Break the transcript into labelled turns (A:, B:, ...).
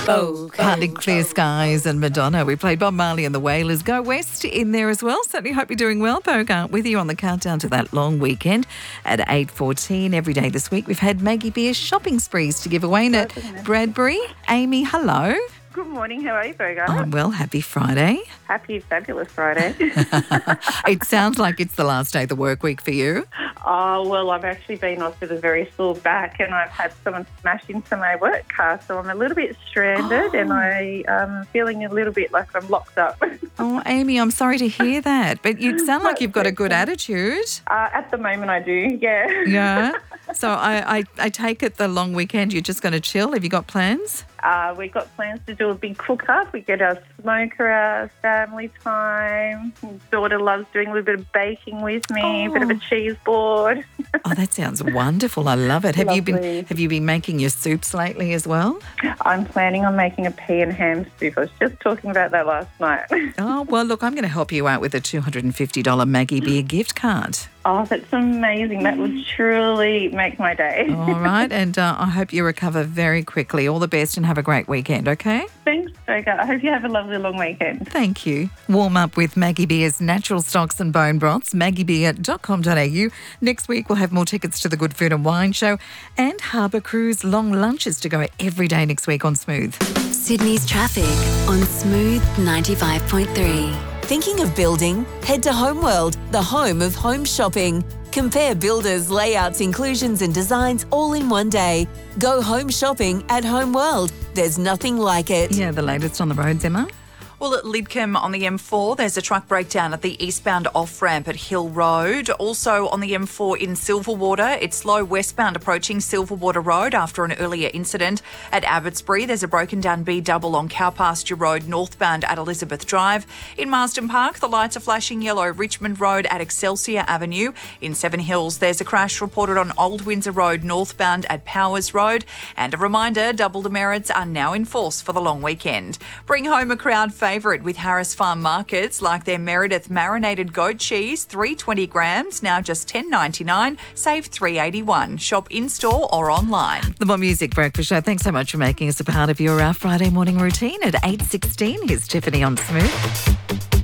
A: Partly Clear Skies and Madonna. We played Bob Marley and the Wailers. Go West in there as well. Certainly hope you're doing well. Bogart with you on the countdown to that long weekend at 8:14 every day this week. We've had Maggie Beer's shopping sprees to give away at Bradbury. Amy, hello.
B: Good morning. How are you, Bogart?
A: I'm well. Happy Friday.
B: Happy fabulous Friday.
A: It sounds like it's the last day of the work week for you.
B: Oh, well, I've actually been off with a very sore back and I've had someone smash into my work car, so I'm a little bit stranded and I'm feeling a little bit like I'm locked up.
A: Oh, Amy, I'm sorry to hear that, but you sound like you've got a good attitude.
B: At the moment I do, yeah.
A: Yeah. So I take it the long weekend you're just going to chill. Have you got plans?
B: We've got plans to do a big cook-up. We get our smoker out, family time. Daughter loves doing a little bit of baking with me, a bit of a cheese board.
A: Oh, that sounds wonderful. I love it. Have
B: Lovely.
A: you been making your soups lately as well?
B: I'm planning on making a pea and ham soup. I was just talking about that last night.
A: Oh, well, look, I'm going to help you out with a $250 Maggie Beer gift card.
B: Oh, that's amazing. That would truly make my day.
A: All right, and I hope you recover very quickly. All the best and have a great weekend, okay?
B: Thanks, Bogart. I hope you have a lovely long weekend.
A: Thank you. Warm up with Maggie Beer's natural stocks and bone broths, maggiebeer.com.au. Next week, we'll have more tickets to the Good Food and Wine Show and Harbour Cruise long lunches to go every day next week on Smooth.
C: Sydney's traffic on Smooth 95.3.
D: Thinking of building? Head to Homeworld, the home of home shopping. Compare builders, layouts, inclusions and designs all in one day. Go home shopping at Homeworld. There's nothing like it.
A: Yeah, the latest on the roads, Emma.
E: Well, at Lidcombe on the M4, there's a truck breakdown at the eastbound off-ramp at Hill Road. Also on the M4 in Silverwater, it's slow westbound approaching Silverwater Road after an earlier incident. At Abbotsbury, there's a broken down B-double on Cowpasture Road northbound at Elizabeth Drive. In Marsden Park, the lights are flashing yellow Richmond Road at Excelsior Avenue. In Seven Hills, there's a crash reported on Old Windsor Road northbound at Powers Road. And a reminder, double demerits are now in force for the long weekend. Bring home a crowd favourite with Harris Farm Markets, like their Meredith marinated goat cheese, 320 grams, now just $10.99, save $3.81. Shop in-store or online.
A: The More Music Breakfast Show. Thanks so much for making us a part of your Friday morning routine at 8:16. Here's Tiffany on Smooth.